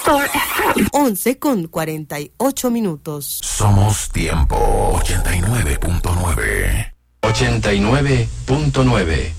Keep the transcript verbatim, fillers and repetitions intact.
once con cuarenta y ocho minutos. Somos Tiempo ochenta y nueve punto nueve. ochenta y nueve punto nueve.